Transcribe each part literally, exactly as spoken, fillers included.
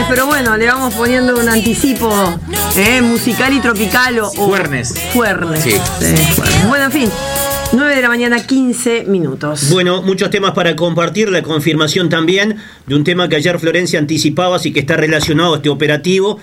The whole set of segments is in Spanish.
pero bueno, le vamos poniendo un anticipo eh, musical y tropical o... Fuernes. Fuernes. Sí. Sí, fuernes. Bueno, en fin. nueve de la mañana, quince minutos. Bueno, muchos temas para compartir, la confirmación también de un tema que ayer Florencia anticipaba, así que está relacionado a este operativo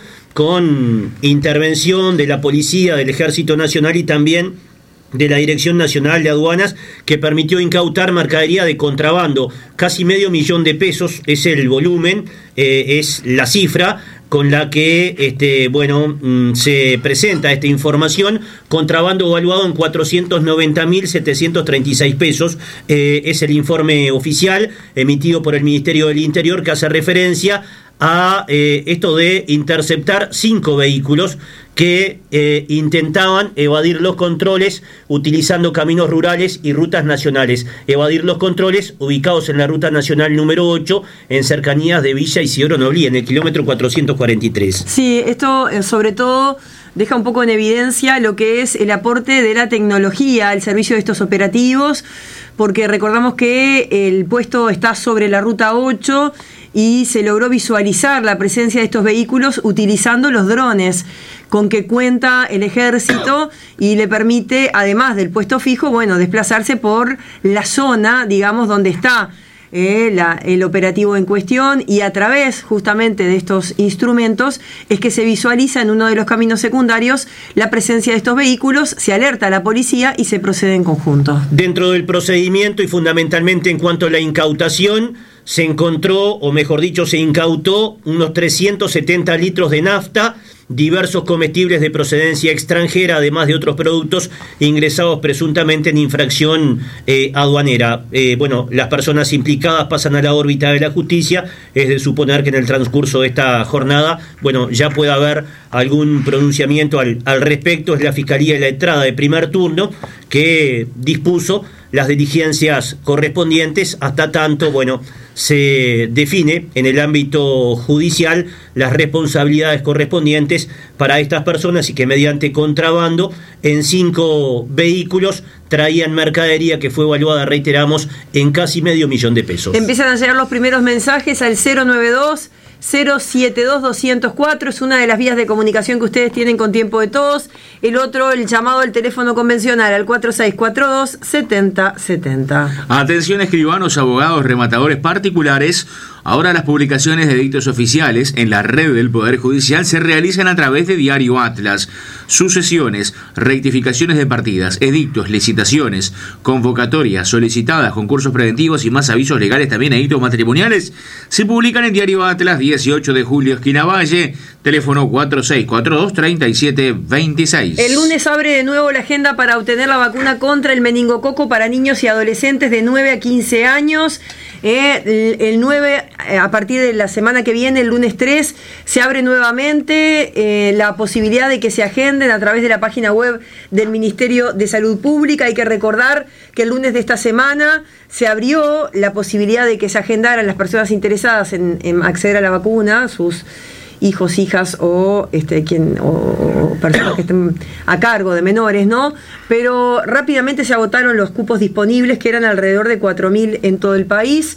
con intervención de la policía, del Ejército Nacional y también de la Dirección Nacional de Aduanas, que permitió incautar mercadería de contrabando. Casi medio millón de pesos es el volumen, eh, es la cifra con la que este, bueno, mmm, se presenta esta información. Contrabando evaluado en cuatrocientos noventa mil setecientos treinta y seis pesos. Eh, es el informe oficial emitido por el Ministerio del Interior, que hace referencia a eh, esto de interceptar cinco vehículos que eh, intentaban evadir los controles utilizando caminos rurales y rutas nacionales. Evadir los controles ubicados en la ruta nacional número ocho, en cercanías de Villa Isidoro Noblí, en el kilómetro cuatrocientos cuarenta y tres. Sí, esto eh, sobre todo deja un poco en evidencia lo que es el aporte de la tecnología al servicio de estos operativos, porque recordamos que el puesto está sobre la ruta ocho y se logró visualizar la presencia de estos vehículos utilizando los drones con que cuenta el ejército y le permite, además del puesto fijo, bueno, desplazarse por la zona, digamos, donde está eh, la, el operativo en cuestión, y a través justamente de estos instrumentos es que se visualiza en uno de los caminos secundarios la presencia de estos vehículos, se alerta a la policía y se procede en conjunto. Dentro del procedimiento y fundamentalmente en cuanto a la incautación, se encontró, o mejor dicho, se incautó unos trescientos setenta litros de nafta, diversos comestibles de procedencia extranjera, además de otros productos ingresados presuntamente en infracción eh, aduanera. Eh, bueno, las personas implicadas pasan a la órbita de la justicia. Es de suponer que en el transcurso de esta jornada, bueno, ya puede haber algún pronunciamiento al, al respecto. Es la Fiscalía Letrada de primer turno que dispuso las diligencias correspondientes hasta tanto, bueno, se define en el ámbito judicial las responsabilidades correspondientes para estas personas, y que mediante contrabando en cinco vehículos traían mercadería que fue evaluada, reiteramos, en casi medio millón de pesos. Empiezan a llegar los primeros mensajes al cero nueve dos cero siete dos dos cero cuatro, es una de las vías de comunicación que ustedes tienen con Tiempo de Todos. El otro, el llamado al teléfono convencional al cuatro seis cuatro dos siete cero siete cero. Atención, escribanos, abogados, rematadores particulares. Ahora las publicaciones de edictos oficiales en la red del Poder Judicial se realizan a través de Diario Atlas. Sucesiones, rectificaciones de partidas, edictos, licitaciones, convocatorias solicitadas, concursos preventivos y más avisos legales, también edictos matrimoniales, se publican en Diario Atlas, dieciocho de julio, esquina Valle, teléfono cuatro seis cuatro dos tres siete dos seis. El lunes abre de nuevo la agenda para obtener la vacuna contra el meningococo para niños y adolescentes de nueve a quince años. Eh, el, el nueve, eh, a partir de la semana que viene, el lunes tres, se abre nuevamente eh, la posibilidad de que se agenden a través de la página web del Ministerio de Salud Pública. Hay que recordar que el lunes de esta semana se abrió la posibilidad de que se agendaran las personas interesadas en, en acceder a la vacuna, sus hijos, hijas o este quien o, o personas que estén a cargo de menores, ¿no? Pero rápidamente se agotaron los cupos disponibles, que eran alrededor de cuatro mil en todo el país.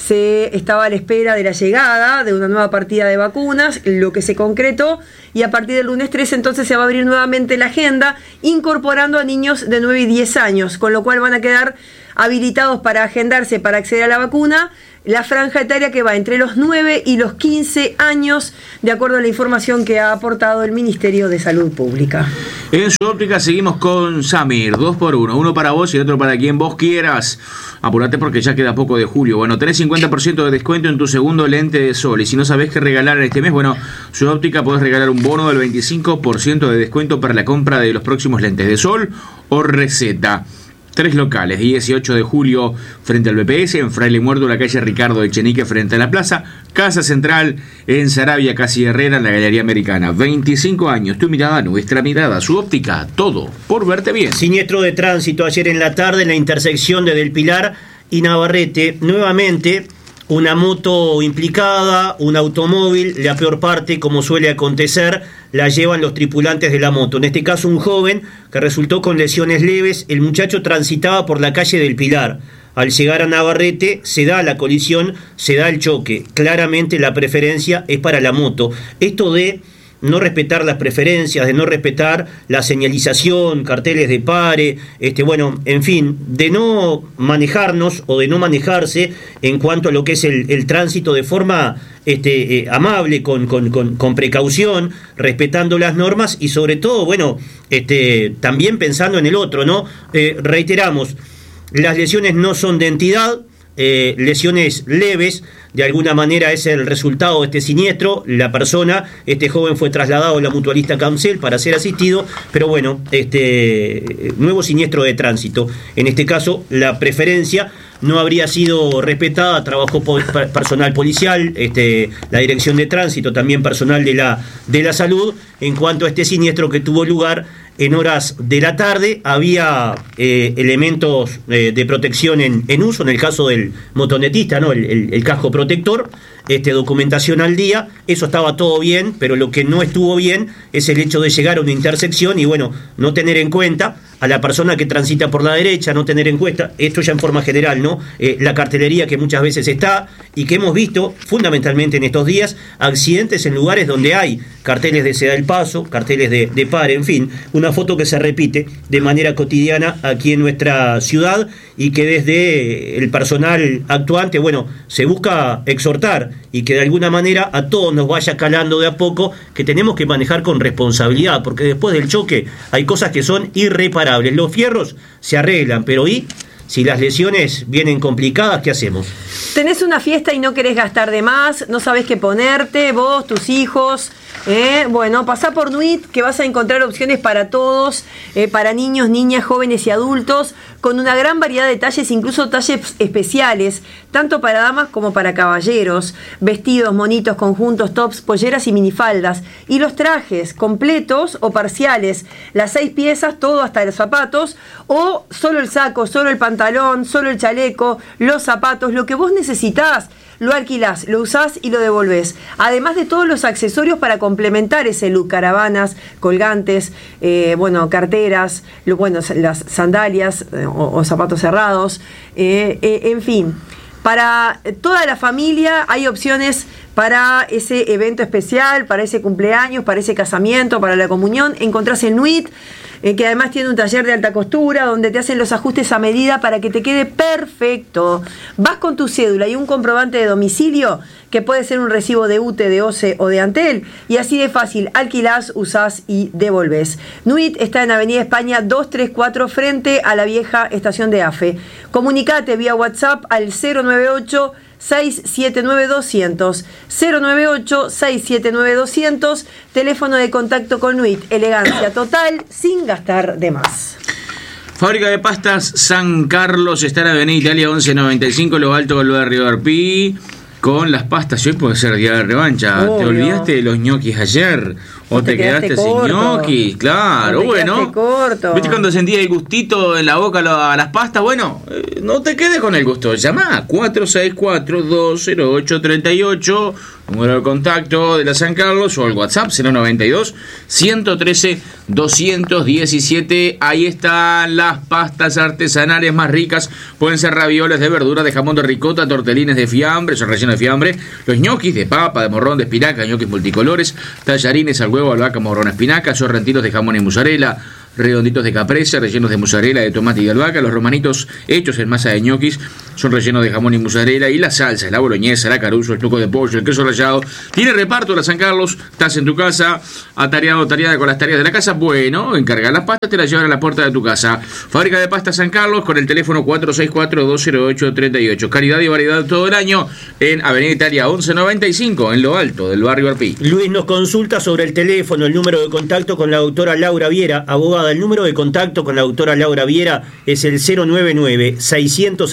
Se estaba a la espera de la llegada de una nueva partida de vacunas, lo que se concretó, y a partir del lunes tres entonces se va a abrir nuevamente la agenda, incorporando a niños de nueve y diez años, con lo cual van a quedar habilitados para agendarse para acceder a la vacuna la franja etaria que va entre los nueve y los quince años, de acuerdo a la información que ha aportado el Ministerio de Salud Pública. En su óptica seguimos con Samir, dos por uno, uno para vos y otro para quien vos quieras. Apurate porque ya queda poco de julio. Bueno, tenés cincuenta por ciento de descuento en tu segundo lente de sol, y si no sabés qué regalar en este mes, bueno, su óptica podés regalar un bono del veinticinco por ciento de descuento para la compra de los próximos lentes de sol o receta. Tres locales, dieciocho de julio frente al B P S, en Fraile Muerto, la calle Ricardo Echenique frente a la plaza, Casa Central en Saravia, Casi Herrera, en la Galería Americana. veinticinco años, tu mirada, nuestra mirada, su óptica, todo por verte bien. Siniestro de tránsito ayer en la tarde en la intersección de Del Pilar y Navarrete. Nuevamente una moto implicada, un automóvil, la peor parte, como suele acontecer, la llevan los tripulantes de la moto. En este caso un joven que resultó con lesiones leves. El muchacho transitaba por la calle Del Pilar. al llegar a Navarrete se da la colisión, se da el choque. Claramente la preferencia es para la moto. Esto de no respetar las preferencias, de no respetar la señalización, carteles de pare, este, bueno, en fin, de no manejarnos o de no manejarse en cuanto a lo que es el, el tránsito de forma este, eh, amable, con, con, con, con precaución, respetando las normas y sobre todo, bueno, este, también pensando en el otro, ¿no? Eh, reiteramos, las lesiones no son de entidad, eh, lesiones leves. De alguna manera es el resultado de este siniestro. La persona, este joven fue trasladado a la mutualista Cancel para ser asistido, pero bueno, este nuevo siniestro de tránsito. En este caso, la preferencia no habría sido respetada, trabajó personal policial, este, la dirección de tránsito, también personal de la, de la salud. En cuanto a este siniestro que tuvo lugar en horas de la tarde, había eh, elementos eh, de protección en, en uso, en el caso del motonetista, ¿no? el, el, el casco protector, este, documentación al día, eso estaba todo bien, pero lo que no estuvo bien es el hecho de llegar a una intersección y bueno, no tener en cuenta a la persona que transita por la derecha, no tener en cuenta, esto ya en forma general, ¿no? Eh, la cartelería que muchas veces está y que hemos visto fundamentalmente en estos días, accidentes en lugares donde hay carteles de ceda del paso, carteles de, de pare, en fin, una foto que se repite de manera cotidiana aquí en nuestra ciudad y que desde el personal actuante, bueno, se busca exhortar y que de alguna manera a todos nos vaya calando de a poco que tenemos que manejar con responsabilidad, porque después del choque hay cosas que son irreparables. Los fierros se arreglan, pero ¿y si las lesiones vienen complicadas, qué hacemos? Tenés una fiesta y no querés gastar de más, no sabés qué ponerte, vos, tus hijos. Eh, bueno, pasá por Nuit, que vas a encontrar opciones para todos, eh, para niños, niñas, jóvenes y adultos, con una gran variedad de talles, incluso talles especiales, tanto para damas como para caballeros, vestidos, monitos, conjuntos, tops, polleras y minifaldas, y los trajes completos o parciales, las seis piezas, todo hasta los zapatos, o solo el saco, solo el pantalón, solo el chaleco, los zapatos, lo que vos necesitás. Lo alquilás, lo usás y lo devolvés. Además de todos los accesorios para complementar ese look, caravanas, colgantes, eh, bueno, carteras, lo, bueno, las sandalias eh, o, o zapatos cerrados, eh, eh, en fin. Para toda la familia hay opciones para ese evento especial, para ese cumpleaños, para ese casamiento, para la comunión. Encontrás en Nuit, eh, que además tiene un taller de alta costura donde te hacen los ajustes a medida para que te quede perfecto. Vas con tu cédula y un comprobante de domicilio, que puede ser un recibo de U T E, de O C E o de Antel, y así de fácil alquilás, usás y devolvés. Nuit está en Avenida España doscientos treinta y cuatro, frente a la vieja estación de AFE. Comunicate vía WhatsApp al cero nueve ocho, seis siete nueve, doscientos, cero nueve ocho, seis siete nueve, doscientos, teléfono de contacto con Nuit, elegancia total, sin gastar de más. Fábrica de pastas San Carlos está en Avenida Italia once noventa y cinco, lo alto del barrio Arpí, con las pastas. Hoy puede ser día de revancha. Obvio. ¿Te olvidaste de los ñoquis ayer? ¿O te, te quedaste, quedaste sin ñoquis? Claro, te bueno. Corto. ¿Viste cuando sentía el gustito en la boca a las pastas? Bueno, eh, no te quedes con el gusto. Llamá cuatro seis cuatro, dos cero ocho, tres ocho, número de contacto de la San Carlos, o el WhatsApp cero noventa y dos, ciento trece, doscientos diecisiete. Ahí están las pastas artesanales más ricas. Pueden ser ravioles de verdura, de jamón de ricota, tortelines de fiambre, son rellenos de fiambre, los ñoquis de papa, de morrón, de espinaca, ñoquis multicolores, tallarines al huevo, albahaca, morrón, espinaca, sorrentinos de jamón y mozzarella, redonditos de caprese, rellenos de mozzarella, de tomate y de albahaca. Los romanitos hechos en masa de ñoquis son rellenos de jamón y mozzarella. Y las salsas, la boloñesa, la caruso, el tuco de pollo, el queso rallado. Tiene reparto la San Carlos. Estás en tu casa, atareado, tareada con las tareas de la casa. Bueno, encarga las pastas, te las llevan a la puerta de tu casa. Fábrica de pastas San Carlos, con el teléfono cuatro seis cuatro, dos cero ocho, tres ocho. Calidad y variedad todo el año en Avenida Italia once noventa y cinco, en lo alto del barrio Arpí. Luis nos consulta sobre el teléfono, el número de contacto con la doctora Laura Viera, abogada. El número de contacto con la doctora Laura Viera es el cero noventa y nueve, seiscientos sesenta y seis,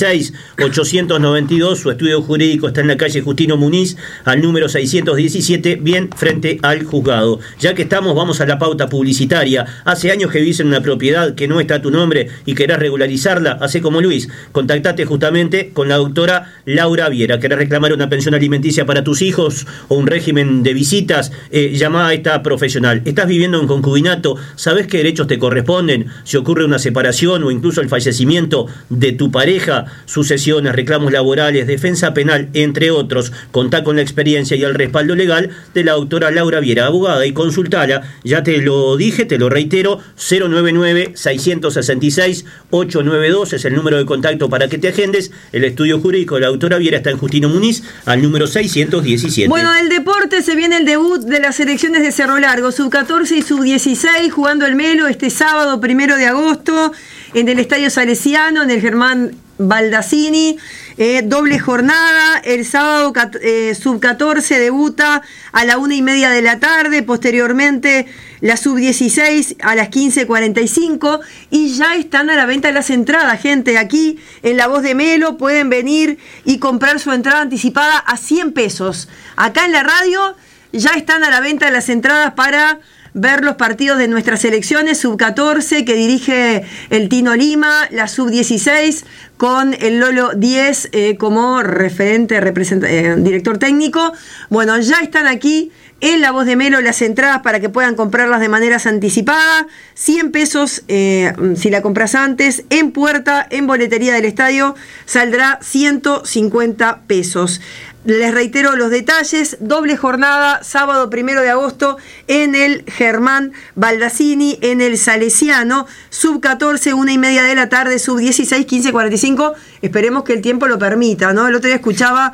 dieciséis, ochocientos noventa y dos. Su estudio jurídico está en la calle Justino Muniz, al número seiscientos diecisiete, bien frente al juzgado. Ya que estamos, vamos a la pauta publicitaria. Hace años que vivís en una propiedad que no está a tu nombre y querés regularizarla, hace como Luis. Contactate justamente con la doctora Laura Viera. ¿Querés reclamar una pensión alimenticia para tus hijos o un régimen de visitas? Eh, llama a esta profesional. ¿Estás viviendo en concubinato? ¿Sabés qué derechos te corresponden? Si ocurre una separación o incluso el fallecimiento de tu pareja, sucesiones, reclamos laborales, defensa penal, entre otros. Contá con la experiencia y el respaldo legal de la doctora Laura Viera, abogada, y consultala. Ya te lo dije, te lo reitero, cero nueve nueve, seis seis seis, ocho nueve dos es el número de contacto para que te agendes. El estudio jurídico de la doctora Viera está en Justino Muniz, al número seiscientos diecisiete. Bueno, del deporte se viene el debut de las selecciones de Cerro Largo, sub catorce y sub dieciséis, jugando el Melo este sábado primero de agosto en el Estadio Salesiano, en el Germán Baldassini. Eh, doble jornada, el sábado eh, sub catorce debuta a la una y media de la tarde, posteriormente la sub dieciséis a las quince cuarenta y cinco, y ya están a la venta las entradas, gente. Aquí en La Voz de Melo pueden venir y comprar su entrada anticipada a cien pesos. Acá en la radio ya están a la venta las entradas para ver los partidos de nuestras selecciones, sub catorce que dirige el Tino Lima, la sub dieciséis con el Lolo diez eh, como referente, representa, eh, director técnico. Bueno, ya están aquí en La Voz de Melo las entradas para que puedan comprarlas de manera anticipada, cien pesos eh, si la compras antes, en puerta, en boletería del estadio, saldrá ciento cincuenta pesos. Les reitero los detalles: doble jornada, sábado primero de agosto en el Germán Baldassini, en el Salesiano, sub catorce, una y media de la tarde, sub dieciséis, quince cuarenta y cinco. Esperemos que el tiempo lo permita, ¿no? El otro día escuchaba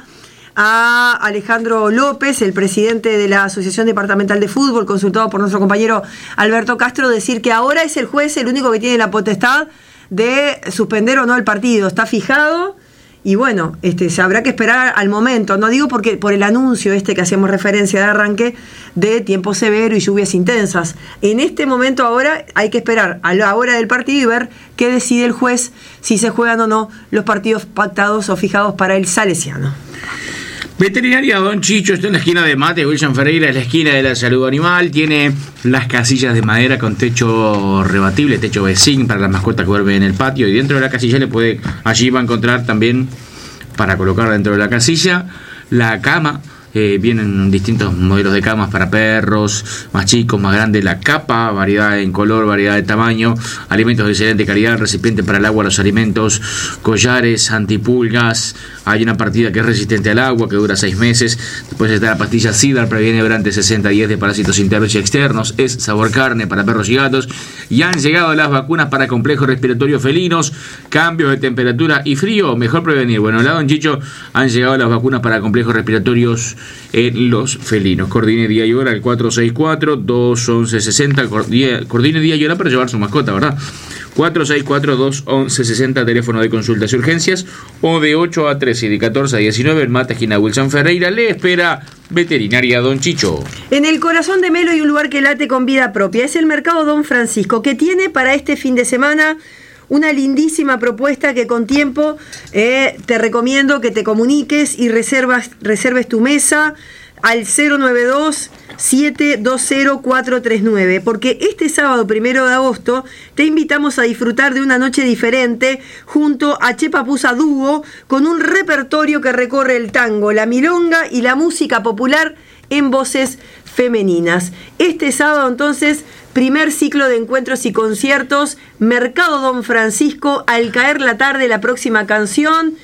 a Alejandro López, el presidente de la Asociación Departamental de Fútbol, consultado por nuestro compañero Alberto Castro, decir que ahora es el juez el único que tiene la potestad de suspender o no el partido. Está fijado. Y bueno, este, se habrá que esperar al momento, no digo porque por el anuncio este que hacíamos referencia de arranque de tiempo severo y lluvias intensas. En este momento ahora hay que esperar a la hora del partido y ver qué decide el juez, si se juegan o no los partidos pactados o fijados para el Salesiano. Veterinaria Don Chicho está en la esquina de Mate, Wilson Ferreira es la esquina de la salud animal. Tiene las casillas de madera con techo rebatible, techo de zinc para las mascotas que duermen en el patio. Y dentro de la casilla le puede, allí va a encontrar también, para colocar dentro de la casilla, la cama. Eh, vienen distintos modelos de camas para perros, más chicos, más grandes, la capa, variedad en color, variedad de tamaño, alimentos de excelente calidad, recipiente para el agua, los alimentos, collares, antipulgas. Hay una partida que es resistente al agua, que dura seis meses. Después está la pastilla Sidar, previene durante sesenta diez de parásitos internos y externos. Es sabor carne para perros y gatos. Y han llegado las vacunas para complejos respiratorios felinos, cambios de temperatura y frío. Mejor prevenir. Bueno, al lado en Chicho han llegado las vacunas para complejos respiratorios en los felinos. Coordine día y hora al cuatro seis cuatro, dos once sesenta. Coordine día y hora para llevar su mascota, ¿verdad? cuatro seis cuatro, dos once sesenta, teléfono de consultas y urgencias, o de ocho a trece y de catorce a diecinueve, el Mate, esquina Wilson Ferreira. Le espera Veterinaria Don Chicho. En el corazón de Melo hay un lugar que late con vida propia. Es el Mercado Don Francisco, que tiene para este fin de semana una lindísima propuesta que con tiempo eh, te recomiendo que te comuniques y reservas, reserves tu mesa al cero nueve dos, siete dos cero, cuatro tres nueve, porque este sábado primero de agosto te invitamos a disfrutar de una noche diferente junto a Che Papusa Dúo, con un repertorio que recorre el tango, la milonga y la música popular en voces femeninas. Este sábado entonces, primer ciclo de encuentros y conciertos, Mercado Don Francisco, al caer la tarde la próxima canción.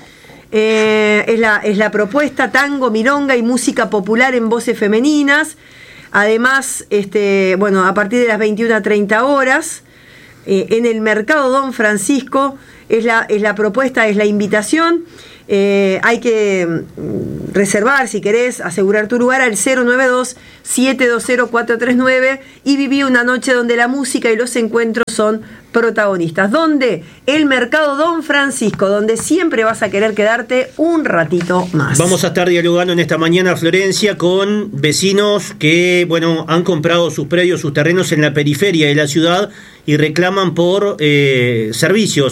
Eh, es, la, es la propuesta, tango, milonga y música popular en voces femeninas. Además, este, bueno, a partir de las veintiuna a treinta horas, eh, en el Mercado Don Francisco es la, es la propuesta, es la invitación. Eh, hay que reservar, si querés, asegurar tu lugar al cero nueve dos, siete dos cero, cuatro tres nueve y viví una noche donde la música y los encuentros son protagonistas. Donde el Mercado Don Francisco, donde siempre vas a querer quedarte un ratito más. Vamos a estar dialogando en esta mañana, Florencia, con vecinos que, bueno, han comprado sus predios, sus terrenos en la periferia de la ciudad y reclaman por eh, servicios.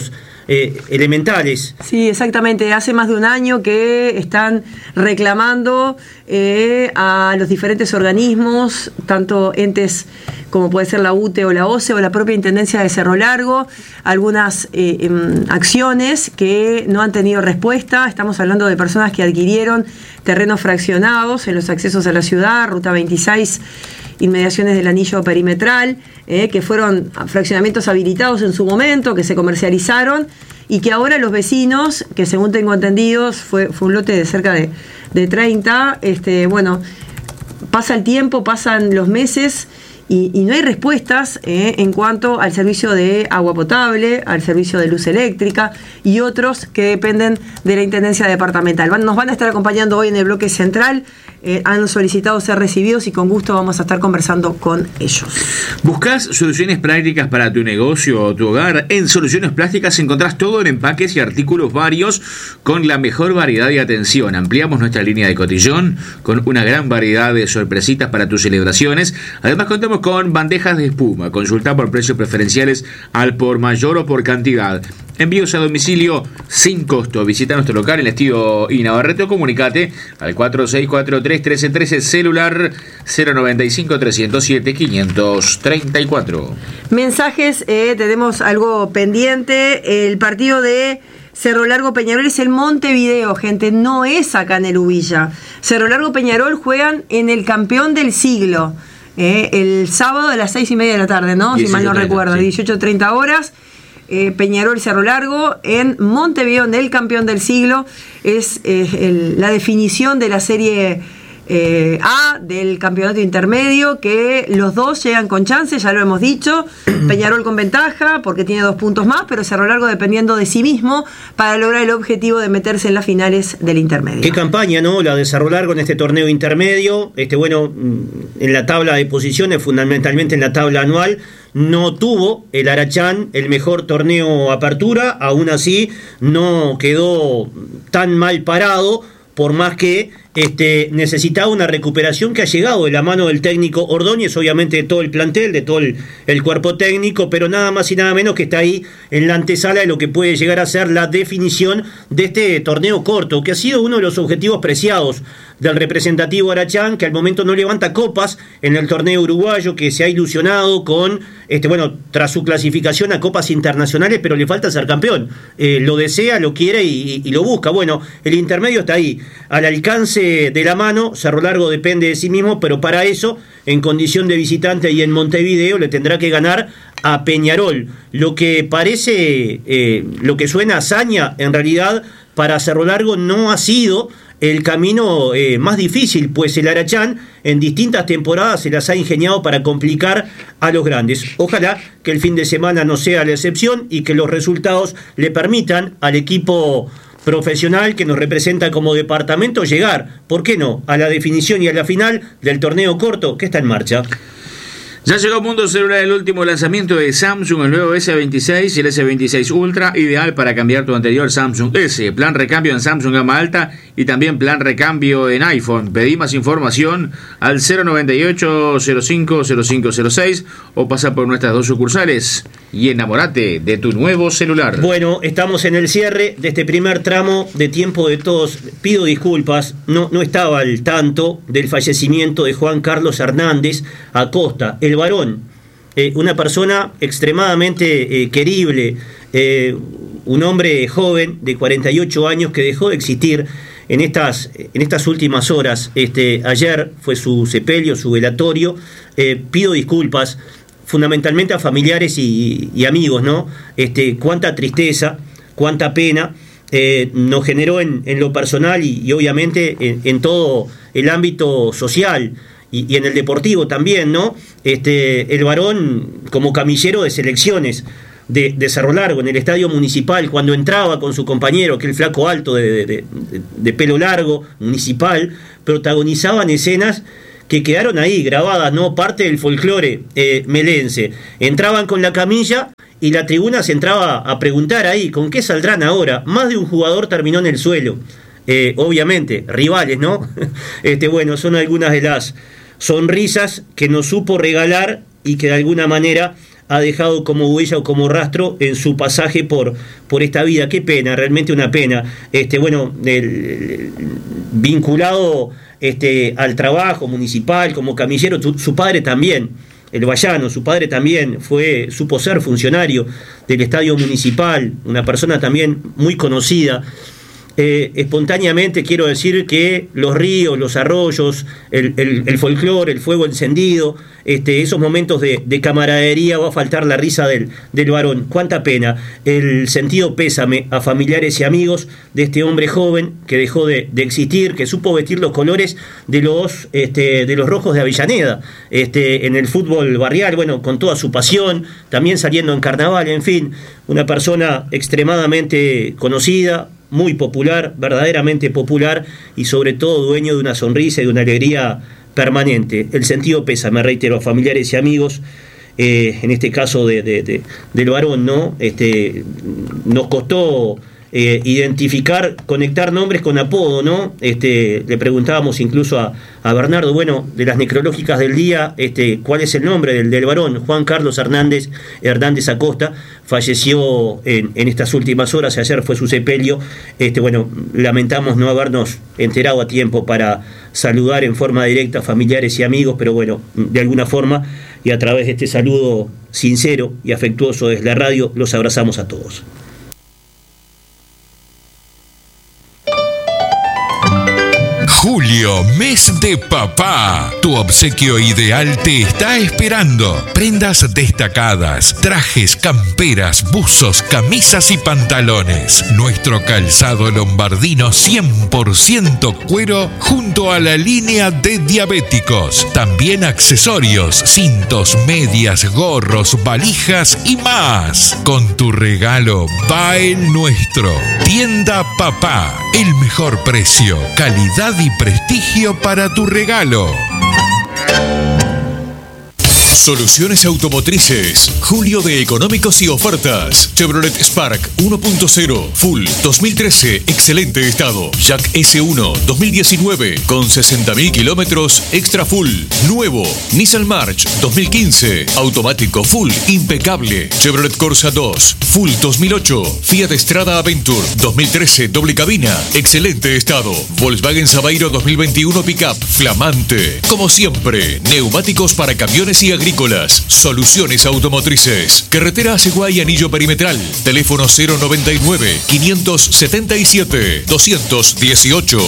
eh, elementales. Sí, exactamente. Hace más de un año que están reclamando eh, a los diferentes organismos, tanto entes como puede ser la U T E o la O C E o la propia Intendencia de Cerro Largo, algunas eh, eh, acciones que no han tenido respuesta. Estamos hablando de personas que adquirieron terrenos fraccionados en los accesos a la ciudad, Ruta veintiséis, inmediaciones del anillo perimetral, eh, que fueron fraccionamientos habilitados en su momento, que se comercializaron y que ahora los vecinos, que según tengo entendido fue, fue un lote de cerca de, de treinta, este, bueno, pasa el tiempo, pasan los meses y, y no hay respuestas eh, en cuanto al servicio de agua potable, al servicio de luz eléctrica y otros que dependen de la Intendencia Departamental. Van, nos van a estar acompañando hoy en el bloque central. Eh, han solicitado ser recibidos y con gusto vamos a estar conversando con ellos. ¿Buscas soluciones prácticas para tu negocio o tu hogar? En Soluciones Plásticas encontrás todo en empaques y artículos varios con la mejor variedad y atención. Ampliamos nuestra línea de cotillón con una gran variedad de sorpresitas para tus celebraciones. Además contamos con bandejas de espuma. Consulta por precios preferenciales al por mayor o por cantidad. Envíos a domicilio sin costo. Visita nuestro local en Estido y Navarrete o comunicate al cuatro seis cuatro tres, uno tres uno tres, celular cero nueve cinco, tres cero siete, cinco tres cuatro. Mensajes, eh, tenemos algo pendiente. El partido de Cerro Largo Peñarol es el Montevideo, gente, no es acá en el Ubilla. Cerro Largo Peñarol juegan en el campeón del siglo, eh, el sábado a las seis y media de la tarde, ¿no? Si mal no recuerdo, sí. dieciocho treinta horas. Eh, Peñarol Cerro Largo en Montevideo, en el campeón del siglo. Es eh, el, la definición de la serie eh, A del campeonato intermedio, que los dos llegan con chance, ya lo hemos dicho. Peñarol con ventaja porque tiene dos puntos más, pero Cerro Largo dependiendo de sí mismo para lograr el objetivo de meterse en las finales del intermedio. Qué campaña, ¿no? La de Cerro Largo en este torneo intermedio. Este, bueno, en la tabla de posiciones, fundamentalmente en la tabla anual, no tuvo el Arachán el mejor torneo apertura, aún así no quedó tan mal parado, por más que este, necesitaba una recuperación que ha llegado de la mano del técnico Ordóñez, obviamente de todo el plantel, de todo el, el cuerpo técnico, pero nada más y nada menos que está ahí en la antesala de lo que puede llegar a ser la definición de este torneo corto, que ha sido uno de los objetivos preciados del representativo Arachán, que al momento no levanta copas en el torneo uruguayo, que se ha ilusionado con, este, bueno, tras su clasificación a copas internacionales, pero le falta ser campeón. Eh, lo desea, lo quiere y, y lo busca. Bueno, el intermedio está ahí, al alcance de la mano. Cerro Largo depende de sí mismo, pero para eso, en condición de visitante y en Montevideo, le tendrá que ganar a Peñarol. Lo que parece, eh, lo que suena hazaña, en realidad, para Cerro Largo no ha sido el camino eh, más difícil, pues el Arachán en distintas temporadas se las ha ingeniado para complicar a los grandes. Ojalá que el fin de semana no sea la excepción y que los resultados le permitan al equipo profesional que nos representa como departamento llegar, ¿por qué no?, a la definición y a la final del torneo corto que está en marcha. Ya llegó a Mundo Celular el último lanzamiento de Samsung, el nuevo ese veintiséis y el ese veintiséis Ultra, ideal para cambiar tu anterior Samsung S. Plan recambio en Samsung gama alta y también plan recambio en iPhone. Pedí más información al cero nueve ocho, cero cinco, cero cinco cero seis o pasa por nuestras dos sucursales y enamorate de tu nuevo celular. Bueno, estamos en el cierre de este primer tramo de Tiempo de Todos. Pido disculpas, no, no estaba al tanto del fallecimiento de Juan Carlos Hernández Acosta, el varón, eh, una persona extremadamente eh, querible, eh, un hombre joven de cuarenta y ocho años que dejó de existir en estas, en estas últimas horas. Este, ayer fue su sepelio, su velatorio. Eh, pido disculpas fundamentalmente a familiares y, y amigos, ¿no? Este, cuánta tristeza, cuánta pena eh, nos generó en, en lo personal y, y obviamente en, en todo el ámbito social. Y, y en el deportivo también, ¿no? Este, el varón como camillero de selecciones de, de Cerro Largo, en el estadio municipal, cuando entraba con su compañero, aquel flaco alto de, de, de, de pelo largo, municipal, protagonizaban escenas que quedaron ahí grabadas, ¿no? Parte del folclore eh, melense. Entraban con la camilla y la tribuna se entraba a preguntar ahí, ¿con qué saldrán ahora? Más de un jugador terminó en el suelo. Eh, obviamente, rivales, ¿no? Este, bueno, son algunas de las sonrisas que nos supo regalar y que de alguna manera ha dejado como huella o como rastro en su pasaje por, por esta vida. Qué pena, realmente una pena. Este, bueno, el, el, vinculado este, al trabajo municipal como camillero, tu, su padre también, el Bayano, su padre también fue, supo ser funcionario del estadio municipal, una persona también muy conocida. Eh, espontáneamente quiero decir que los ríos, los arroyos, el, el, el folclore, el fuego encendido, este, esos momentos de, de camaradería, va a faltar la risa del, del varón. Cuánta pena. El sentido pésame a familiares y amigos de este hombre joven que dejó de, de existir, que supo vestir los colores de los, este, de los rojos de Avellaneda, este, en el fútbol barrial, bueno, con toda su pasión, también saliendo en carnaval, en fin, una persona extremadamente conocida, muy popular, verdaderamente popular, y sobre todo dueño de una sonrisa y de una alegría permanente. El sentido pésame, reitero, a familiares y amigos, eh, en este caso de, de, de, del varón, ¿no? Este, nos costó eh, identificar, conectar nombres con apodo, ¿no? Este, le preguntábamos incluso a, a Bernardo, bueno, de las necrológicas del día, este, ¿cuál es el nombre del, del varón? Juan Carlos Hernández, Hernández Acosta, falleció en, en estas últimas horas, ayer fue su sepelio. Este, bueno, lamentamos no habernos enterado a tiempo para saludar en forma directa a familiares y amigos, pero bueno, de alguna forma y a través de este saludo sincero y afectuoso desde la radio, los abrazamos a todos. Julio, mes de papá. Tu obsequio ideal te está esperando. Prendas destacadas, trajes, camperas, buzos, camisas y pantalones. Nuestro calzado lombardino cien por ciento cuero junto a la línea de diabéticos. También accesorios, cintos, medias, gorros, valijas y más. Con tu regalo va el nuestro. Tienda Papá. El mejor precio, calidad y prestigio para tu regalo. Soluciones automotrices. Julio de económicos y ofertas. Chevrolet Spark uno punto cero Full dos mil trece, excelente estado. Jack ese uno dos mil diecinueve con sesenta mil kilómetros extra full. Nuevo. Nissan March dos mil quince, automático full, impecable. Chevrolet Corsa dos Full dos mil ocho. Fiat Strada Aventure dos mil trece, doble cabina, excelente estado. Volkswagen Sabairo dos mil veintiuno Pickup, flamante. Como siempre, neumáticos para camiones y agrícolas. Soluciones automotrices. Carretera Aceguay, anillo perimetral. Teléfono cero noventa y nueve, quinientos setenta y siete, doscientos dieciocho.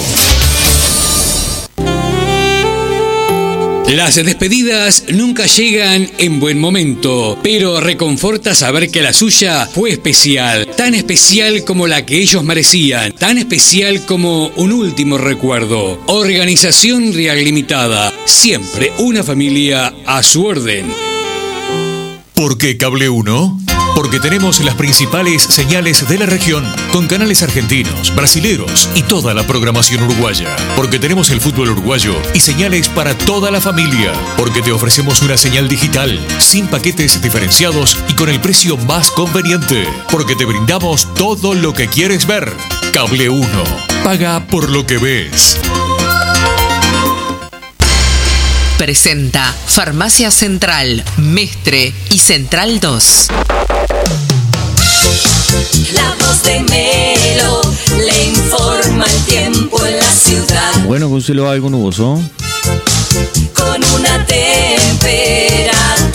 Las despedidas nunca llegan en buen momento, pero reconforta saber que la suya fue especial, tan especial como la que ellos merecían, tan especial como un último recuerdo. Organización Real Limitada, siempre una familia a su orden. ¿Por qué Cable uno? Porque tenemos las principales señales de la región, con canales argentinos, brasileros y toda la programación uruguaya. Porque tenemos el fútbol uruguayo y señales para toda la familia. Porque te ofrecemos una señal digital, sin paquetes diferenciados y con el precio más conveniente. Porque te brindamos todo lo que quieres ver. Cable uno. Paga por lo que ves. Presenta Farmacia Central, Mestre y Central dos. La voz de Melo le informa el tiempo en la ciudad. Bueno, con cielo algo nuboso. Con una temperatura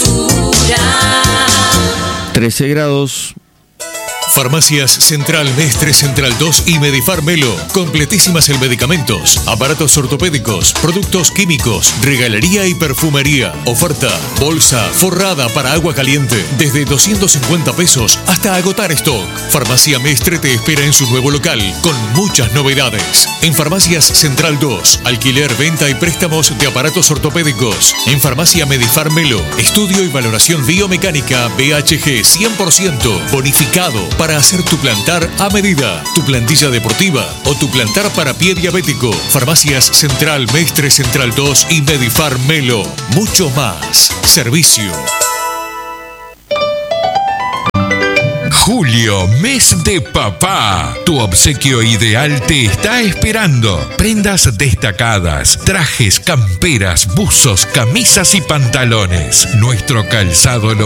trece grados. Farmacias Central, Mestre, Central dos y Medifar Melo. Completísimas en medicamentos, aparatos ortopédicos, productos químicos, regalería y perfumería. Oferta, bolsa forrada para agua caliente, desde doscientos cincuenta pesos hasta agotar stock. Farmacia Mestre te espera en su nuevo local, con muchas novedades. En Farmacias Central dos, alquiler, venta y préstamos de aparatos ortopédicos. En Farmacia Medifar Melo, estudio y valoración biomecánica B H G cien por ciento, bonificado para hacer tu plantar a medida, tu plantilla deportiva o tu plantar para pie diabético. Farmacias Central, Mestre, Central dos y Medifar Melo. Mucho más. Servicio. Julio, mes de papá. Tu obsequio ideal te está esperando. Prendas destacadas, trajes, camperas, buzos, camisas y pantalones. Nuestro calzado lo